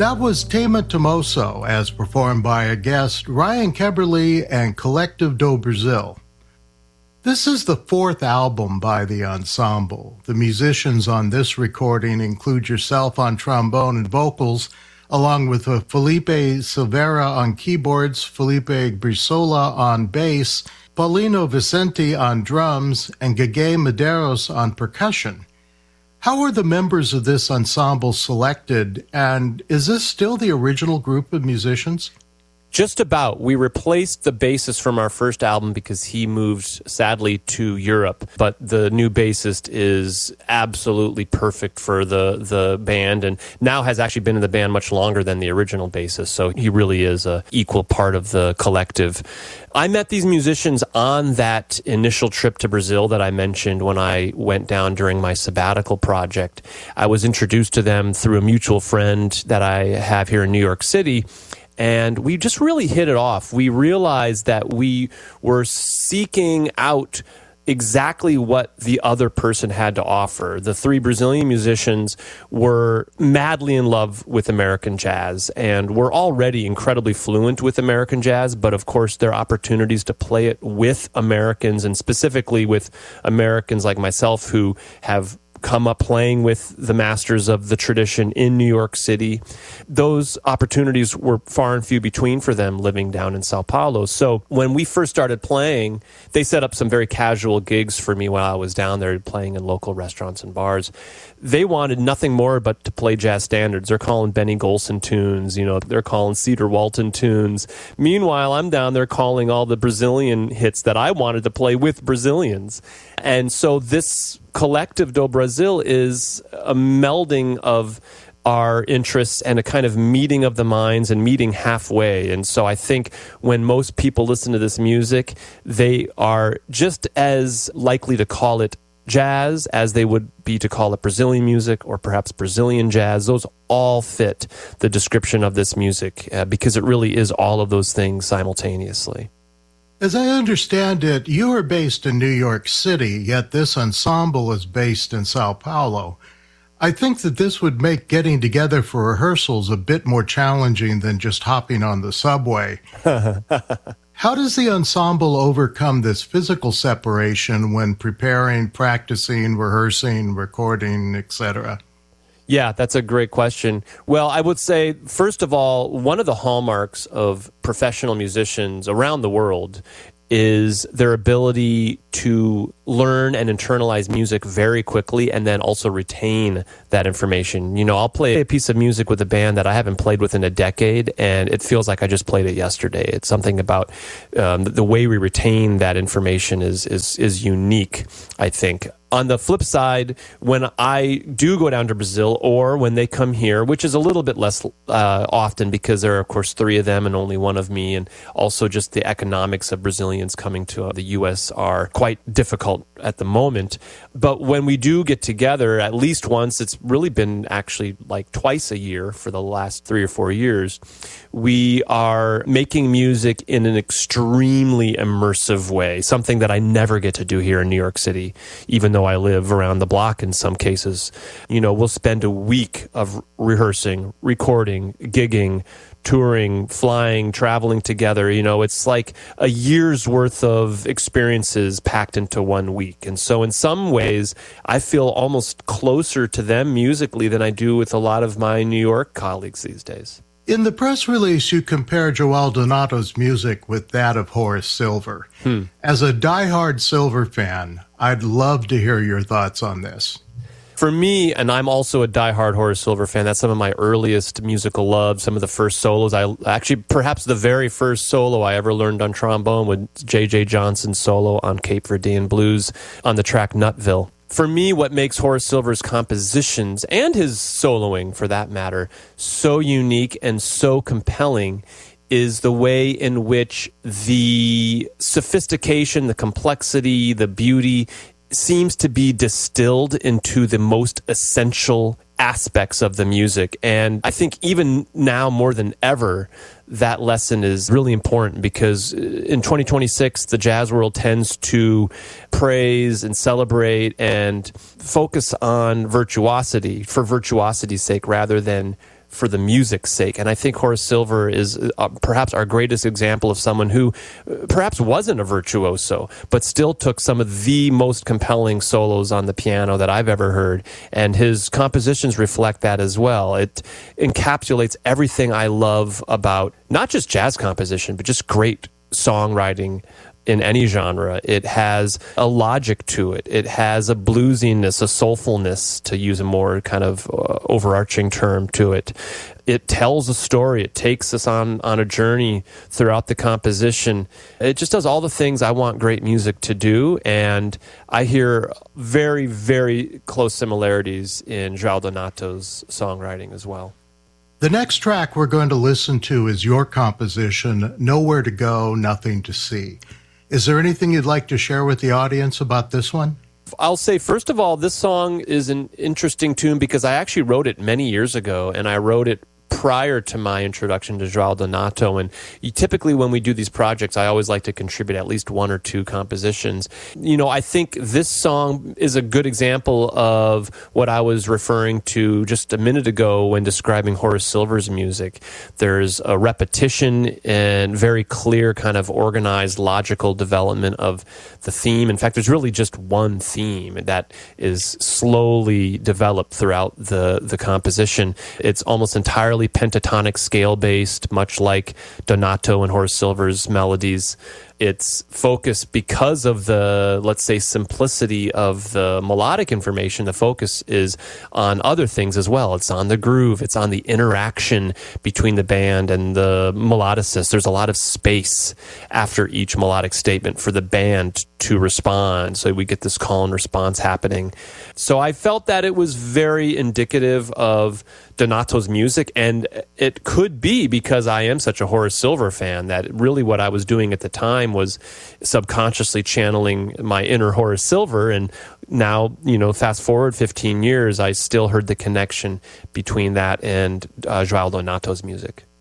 That was Tema Tomoso, as performed by a guest, Ryan Keberly and Collective do Brasil. This is the fourth album by the ensemble. The musicians on this recording include yourself on trombone and vocals, along with Felipe Silveira on keyboards, Felipe Brizola on bass, Paulino Vicente on drums, and Gage Medeiros on percussion. How are the members of this ensemble selected, and is this still the original group of musicians? Just about. We replaced the bassist from our first album because he moved, sadly, to Europe. But the new bassist is absolutely perfect for the band, and now has actually been in the band much longer than the original bassist. So he really is an equal part of the collective. I met these musicians on that initial trip to Brazil that I mentioned when I went down during my sabbatical project. I was introduced to them through a mutual friend that I have here in New York City. And we just really hit it off. We realized that we were seeking out exactly what the other person had to offer. The three Brazilian musicians were madly in love with American jazz and were already incredibly fluent with American jazz, but of course their opportunities to play it with Americans, and specifically with Americans like myself who have come up playing with the masters of the tradition in New York City. Those opportunities were far and few between for them living down in Sao Paulo. So when we first started playing, they set up some very casual gigs for me while I was down there playing in local restaurants and bars. They wanted nothing more but to play jazz standards. They're calling Benny Golson tunes, they're calling Cedar Walton tunes. Meanwhile, I'm down there calling all the Brazilian hits that I wanted to play with Brazilians. And so this Collective do Brasil is a melding of our interests and a kind of meeting of the minds and meeting halfway. And so I think when most people listen to this music, they are just as likely to call it jazz as they would be to call it Brazilian music or perhaps Brazilian jazz. Those all fit the description of this music because it really is all of those things simultaneously. As I understand it, you are based in New York City, yet this ensemble is based in Sao Paulo. I think that this would make getting together for rehearsals a bit more challenging than just hopping on the subway. How does the ensemble overcome this physical separation when preparing, practicing, rehearsing, recording, etc.? Yeah, that's a great question. Well, I would say, first of all, one of the hallmarks of professional musicians around the world is their ability to learn and internalize music very quickly and then also retain that information. I'll play a piece of music with a band that I haven't played with in a decade, and it feels like I just played it yesterday. It's something about the way we retain that information is unique, I think. On the flip side, when I do go down to Brazil or when they come here, which is a little bit less often because there are, of course, three of them and only one of me, and also just the economics of Brazilians coming to the U.S. are quite difficult at the moment. But when we do get together, at least once, it's really been actually like twice a year for the last 3 or 4 years, we are making music in an extremely immersive way, something that I never get to do here in New York City, even though I live around the block in some cases. We'll spend a week of rehearsing, recording, gigging, touring, flying, traveling together. It's like a year's worth of experiences packed into 1 week. And so in some ways, I feel almost closer to them musically than I do with a lot of my New York colleagues these days. In the press release, you compare Joel Donato's music with that of Horace Silver. As a diehard Silver fan, I'd love to hear your thoughts on this. For me, and I'm also a diehard Horace Silver fan, that's some of my earliest musical loves, some of the first solos. Perhaps the very first solo I ever learned on trombone with J.J. Johnson's solo on Cape Verdean Blues on the track Nutville. For me, what makes Horace Silver's compositions, and his soloing for that matter, so unique and so compelling is the way in which the sophistication, the complexity, the beauty seems to be distilled into the most essential aspects of the music. And I think even now more than ever, that lesson is really important because in 2026, the jazz world tends to praise and celebrate and focus on virtuosity for virtuosity's sake rather than for the music's sake. And I think Horace Silver is perhaps our greatest example of someone who perhaps wasn't a virtuoso, but still took some of the most compelling solos on the piano that I've ever heard. And his compositions reflect that as well. It encapsulates everything I love about not just jazz composition, but just great songwriting in any genre. It has a logic to it. It has a bluesiness, a soulfulness, to use a more kind of overarching term to it. It tells a story. It takes us on a journey throughout the composition. It just does all the things I want great music to do, and I hear very, very close similarities in João Donato's songwriting as well. The next track we're going to listen to is your composition, Nowhere to Go, Nothing to See. Is there anything you'd like to share with the audience about this one? I'll say, first of all, this song is an interesting tune because I actually wrote it many years ago, and I wrote it prior to my introduction to João Donato. And typically when we do these projects, I always like to contribute at least one or two compositions. I think this song is a good example of what I was referring to just a minute ago when describing Horace Silver's music. There's a repetition and very clear kind of organized, logical development of the theme. In fact, there's really just one theme that is slowly developed throughout the composition. It's almost entirely pentatonic scale based, much like Donato and Horace Silver's melodies. It's focused because of the, let's say, simplicity of the melodic information. The focus is on other things as well. It's on the groove. It's on the interaction between the band and the melodicist. There's a lot of space after each melodic statement for the band to respond. So we get this call and response happening. So I felt that it was very indicative of Donato's music, and it could be because I am such a Horace Silver fan that really what I was doing at the time was subconsciously channeling my inner Horace Silver. And now, fast forward 15 years, I still heard the connection between that and João Donato's music.